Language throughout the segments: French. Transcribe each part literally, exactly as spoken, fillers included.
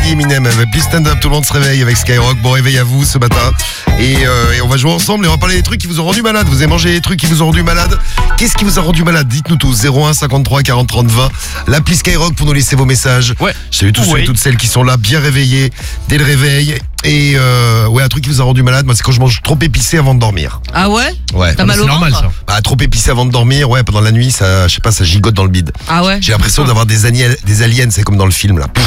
dit Eminem. Please stand up, tout le monde se réveille avec Skyrock. Bon réveil à vous ce matin. Et, euh, et on va jouer ensemble et on va parler des trucs qui vous ont rendu malade. Vous avez mangé des trucs qui vous ont rendu malade. Qu'est-ce qui vous a rendu malade? Dites-nous tous. zéro un cinquante-trois quarante trente vingt. L'appli Skyrock pour nous laisser vos messages. Ouais. Je salue tous ceux Ouais. et toutes celles qui sont là, bien réveillés dès le réveil. Et euh, ouais, un truc qui vous a rendu malade, moi c'est quand je mange trop épicé avant de dormir. Ah ouais? Ouais. T'as mal C'est au normal ventre? ça. Ah, trop épicé avant de dormir, ouais, pendant la nuit, ça, je sais pas, ça gigote dans le bide. Ah ouais? J'ai l'impression d'avoir des, aliens, des aliens, c'est comme dans le film là,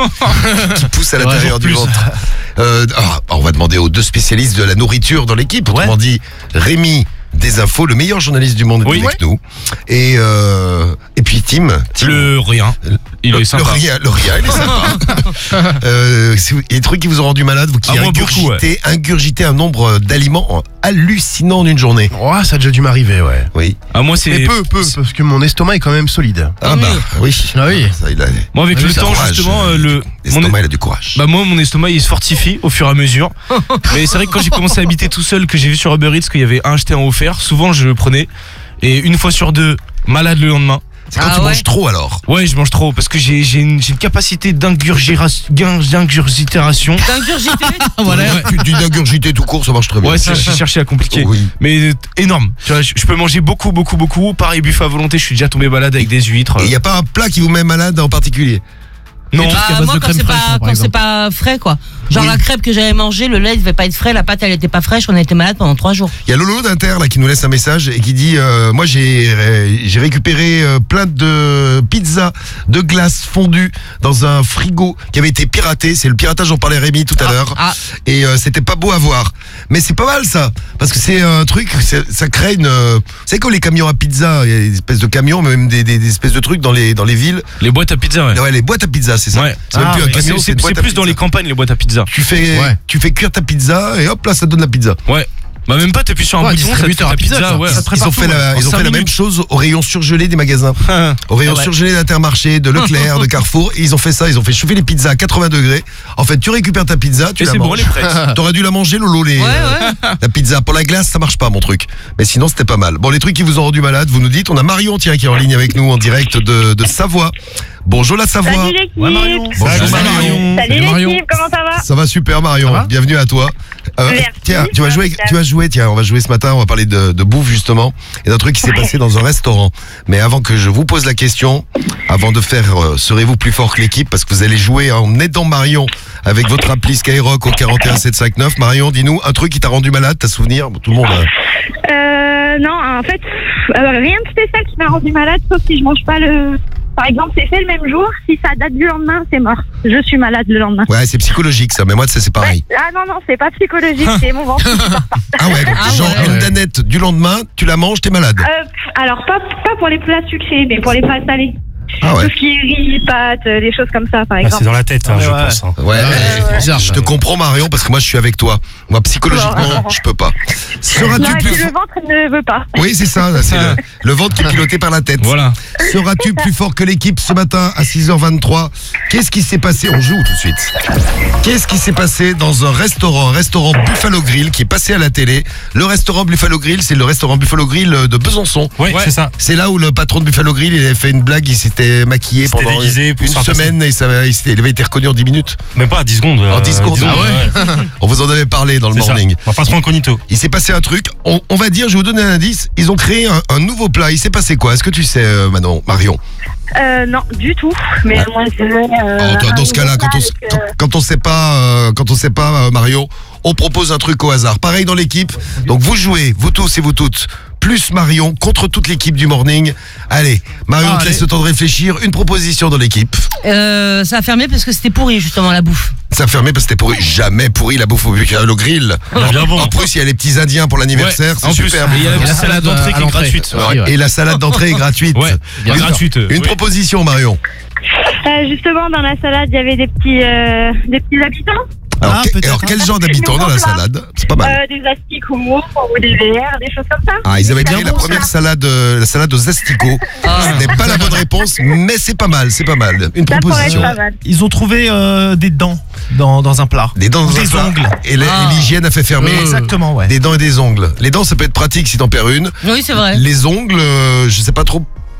qui poussent à Ouais, l'intérieur en du plus. ventre. Euh, ah, on va demander aux deux spécialistes de la nourriture dans l'équipe, autrement Ouais. dit Rémi des infos, le meilleur journaliste du monde, est Oui. avec nous. Et euh, et puis Tim, Tim Le rien. Il le, est sympa. le rien, le rien, il est sympa. euh, si vous- il y a des trucs qui vous ont rendu malade, vous qui Ah, moi, ingurgitez, beaucoup, ouais. ingurgitez un nombre d'aliments hallucinant en une journée. Oh, ça a déjà dû m'arriver, ouais. Oui. Ah, moi, c'est. Mais peu, peu, parce que mon estomac est quand même solide. Ah bah oui. Ah oui. Ça, il a, Moi, avec il a le du temps, courage. justement, euh, le. L'estomac, mon- il a du courage. Bah moi mon estomac il se fortifie au fur et à mesure. Mais c'est vrai que quand j'ai commencé à habiter tout seul, que j'ai vu sur Uber Eats qu'il y avait un acheté un offert, souvent je le prenais. Et une fois sur deux, malade le lendemain. C'est quand Ah tu ouais. manges trop alors. Ouais, je mange trop parce que j'ai j'ai une, j'ai une capacité d'ingurgitation. d'ingurgitation. T'ingurgité? Voilà. Tu dis d'ingurgiter tout court, ça marche très bien. Ouais, ça j'ai cherché à compliquer. Oui. Mais euh, énorme. Tu vois, je je peux manger beaucoup, beaucoup, beaucoup. Pareil, buffet à volonté, je suis déjà tombé malade avec des huîtres. Et il n'y a pas un plat qui vous met malade en particulier? Non. Ah, moi, quand c'est pas, quand c'est pas frais, quoi. Genre Oui. la crêpe que j'avais mangée, le lait il devait pas être frais, la pâte elle était pas fraîche, on a été malade pendant trois jours. Il y a Lolo d'Inter là qui nous laisse un message et qui dit euh, moi j'ai euh, j'ai récupéré euh, plein de pizzas de glace fondues dans un frigo qui avait été piraté. C'est le piratage dont parlait Rémi tout à l'heure. Ah, Et euh, c'était pas beau à voir. Mais c'est pas mal ça. Parce que c'est un truc, c'est- ça crée une... euh, vous savez comme les camions à pizza, il y a des espèces de camions, même des, des, des espèces de trucs dans les, dans les villes. Les boîtes à pizza, ouais. Ouais, les boîtes à pizza, c'est ça. Ouais. C'est même Ah, plus un mais camion, C'est c'est une c'est boîte à plus dans pizza. les campagnes les boîtes à pizza. Tu fais, Ouais. tu fais cuire ta pizza et hop là ça donne la pizza. Ouais. Bah même pas, t'appuies sur un Ouais, bouton, ça te fait distributeur ta à pizza, pizza, quoi. ouais. Ça te Ils ont fait la, En ils ont cinq fait la même minutes. chose au rayon surgelé des magasins. Au rayon ouais. surgelé d'Intermarché, de Leclerc, de Carrefour. Et ils ont fait ça, ils ont fait chauffer les pizzas à quatre-vingts degrés. En fait, tu récupères ta pizza, tu Et la c'est bon, manges. elle est prête. T'aurais dû la manger, Lolo, les, ouais, ouais. la pizza. Pour la glace, ça marche pas, mon truc. Mais sinon, c'était pas mal. Bon, les trucs qui vous ont rendu malade, vous nous dites. On a Marion, tiens, qui est en ligne avec nous en direct de, de Savoie. Bonjour la Savoie. Salut l'équipe. Ouais, Marion. Bonjour Salut, Marion. Salut, Salut, Marion. l'équipe, comment ça va? Ça va super, Marion. Ça va Bienvenue à toi. Euh, Merci, tiens, tu vas jouer, impeccable. tu vas jouer, tiens, on va jouer ce matin, on va parler de, de bouffe justement, et d'un truc qui s'est passé dans un restaurant. Mais avant que je vous pose la question, avant de faire euh, serez-vous plus fort que l'équipe, parce que vous allez jouer en aidant Marion avec votre appli Skyrock au quarante et un sept cent cinquante-neuf. Marion, dis-nous un truc qui t'a rendu malade, t'as souvenir? Tout le monde. a- Euh, non, en fait, pff, euh, rien de spécial qui m'a rendu malade, sauf si je mange pas le... Par exemple, c'est fait le même jour, si ça date du lendemain, c'est mort. Je suis malade le lendemain. Ouais, c'est psychologique ça, mais moi ça c'est pareil. Ah non, non, c'est pas psychologique, c'est mon ventre. Ah ouais, donc Ah genre ouais. une danette du lendemain, tu la manges, t'es malade. Euh, pff, alors, pas, pas pour les plats sucrés, mais pour les plats salés. Ah ouais. Tout ce qui est riz, pâtes, euh, des choses comme ça, par Ah, c'est exemple. dans la tête, hein, Ah, je ouais. pense. hein. Ouais, c'est bizarre, je ça. te comprends Marion parce que moi je suis avec toi. Moi psychologiquement, je peux pas. Non, Seras-tu et plus puis le fort? ventre ne veut pas. Oui, c'est ça, là, c'est le, le ventre qui est piloté par la tête. Voilà. Seras-tu plus fort que l'équipe ce matin à six heures vingt-trois? Qu'est-ce qui s'est passé? On joue tout de suite. Qu'est-ce qui s'est passé dans un restaurant, un restaurant Buffalo Grill qui est passé à la télé? Le restaurant Buffalo Grill, c'est le restaurant Buffalo Grill de Besançon. Oui, Ouais. c'est ça. C'est là où le patron de Buffalo Grill, il avait fait une blague, il s'était maquillé s'était pendant déguisé pour une se faire semaine et ça, il, s'était- il avait été reconnu en dix minutes. Même pas à dix secondes. En dix secondes. Ah Ah ouais. On vous en avait parlé dans le C'est ça. morning. On va pas se prendre incognito. Il s'est passé un truc, on, on va dire, je vais vous donner un indice, ils ont créé un, un nouveau plat. Il s'est passé quoi? Est-ce que tu sais, euh, Manon, Marion? Euh, non, du tout. Mais Ah. moi, je dirais, euh, Oh, toi, dans un ce cas-là, quand on, s- avec, quand, euh, quand on sait pas, euh, quand on sait pas, euh, Mario, on propose un truc au hasard. Pareil dans l'équipe. Donc vous jouez, vous tous et vous toutes, plus Marion contre toute l'équipe du morning. Allez, Marion, Ah, te laisse allez. le temps de réfléchir. Une proposition dans l'équipe. Euh, ça a fermé parce que c'était pourri justement la bouffe. Ça a fermé parce que c'était pourri. Jamais pourri la bouffe au Buffalo Grill. Bien bon. En plus, il y a les petits Indiens pour l'anniversaire. Ouais, en C'est plus, super. et il y a la Et la petite salade salade, d'entrée euh, qui à est l'entrée. gratuite. Ouais. Ouais, et la salade d'entrée est gratuite. Ouais, bien Une- gratuite. Une oui. proposition, Marion. Euh, justement, dans la salade, il y avait des petits, euh, des petits habitants, Alors, Ah, que- peut-être. alors, quel genre d'habitants dans la salade? C'est pas mal. euh, des asticots ou des verres, des choses comme ça. Ah, ils avaient C'est pris la bon, première ça. salade, euh, la salade aux asticots. Ah. Ce n'est pas la bonne réponse, mais c'est pas mal, c'est pas mal. Une Ça pourrait être proposition. pas mal. Ils ont trouvé euh, des dents dans, dans un plat. Des dents dans Des un plat. ongles. Et la- Ah. et l'hygiène a fait fermer. Exactement, ouais. Des dents et des ongles. Les dents, ça peut être pratique si t'en perds une. Oui, c'est vrai. Les ongles, euh, je sais pas trop.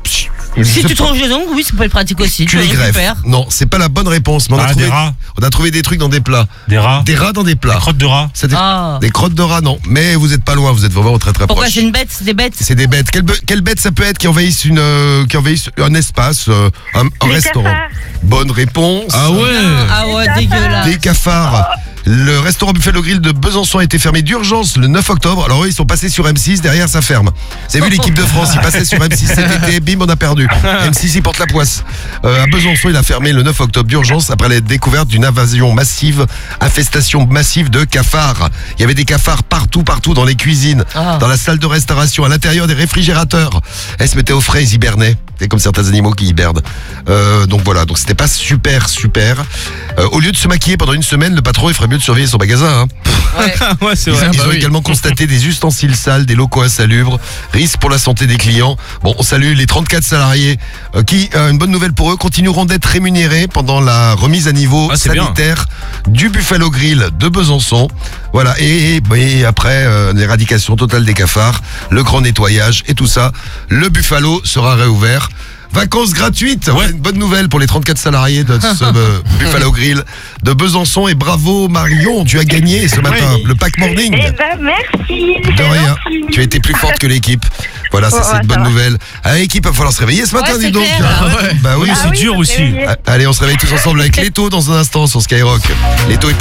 Je Si sais tu pas. tranches les ongles, oui, ça peut être pratique aussi. Tu les les greffes. récupères. Non, c'est pas la bonne réponse. Mais on, a Ah, trouvé, des rats. on a trouvé des trucs dans des plats. Des rats. Des rats dans des plats. Des crottes de rats. C'est des, Ah. des crottes de rats, non. Mais vous êtes pas loin, vous êtes vraiment très très Pourquoi proche. c'est une bête, c'est des bêtes. C'est des bêtes. Quelle, be- quelle bête ça peut être qui envahisse une, euh, qui envahisse un espace, euh, un, un Les restaurant? cafards. Bonne réponse. Ah ouais. Ah ouais, dégueulasse. Des cafards. Le restaurant Buffalo Grill de Besançon a été fermé d'urgence le neuf octobre. Alors eux, ils sont passés sur M six, derrière ça ferme. Vous avez vu l'équipe de France, ils passaient sur M six cet été, bim, on a perdu. M six, il porte la poisse. Euh, à Besançon, il a fermé le neuf octobre d'urgence après la découverte d'une invasion massive, infestation massive de cafards. Il y avait des cafards partout, partout dans les cuisines, Ah. dans la salle de restauration, à l'intérieur des réfrigérateurs. Elles se mettaient au frais, ils hibernaient. C'est comme certains animaux qui hibernent. Euh, donc voilà, donc c'était pas super, super. Euh, au lieu de se maquiller pendant une semaine, le patron, il ferait mieux de surveiller son magasin. Hein. Ouais. Ouais, c'est Ils, vrai. ils Bah ont oui. également constaté des ustensiles sales, des locaux insalubres, risques pour la santé des clients. Bon, on salue les trente-quatre salariés euh, qui, euh, une bonne nouvelle pour eux, continueront d'être rémunérés pendant la remise à niveau Ah, c'est bien. sanitaire du Buffalo Grill de Besançon. Voilà, et, et- et après euh, l'éradication totale des cafards, le grand nettoyage et tout ça, le Buffalo sera réouvert. Vacances gratuites, ouais. Une bonne nouvelle pour les trente-quatre salariés de ce euh, Buffalo Grill de Besançon. Et bravo Marion, tu as gagné ce matin le pack morning. Eh ben, merci. De c'est rien, gentil. tu as été plus forte que l'équipe. Voilà, ça Ouais, c'est ouais, une ça bonne va. nouvelle. À l'équipe, il va falloir se réveiller ce matin, Ouais, dis c'est donc. clair, Ah là. ouais. Bah oui, Oui, Ah c'est oui, dur faut se aussi. réveiller. Allez, on se réveille tous ensemble avec Leto dans un instant sur Skyrock. Leto et